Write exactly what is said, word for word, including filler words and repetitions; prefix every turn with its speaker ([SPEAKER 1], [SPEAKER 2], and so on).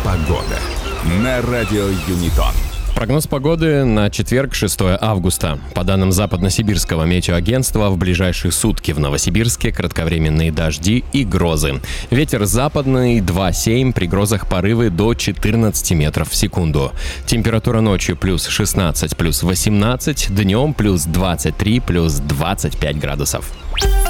[SPEAKER 1] Погода на радио Юнитон.
[SPEAKER 2] Прогноз погоды на четверг, шестое августа. По данным Западно-Сибирского метеоагентства, в ближайшие сутки в Новосибирске кратковременные дожди и грозы. Ветер западный два семь, при грозах порывы до четырнадцати метров в секунду. Температура ночью плюс шестнадцать, плюс восемнадцать, днем плюс двадцать три, плюс двадцать пять градусов.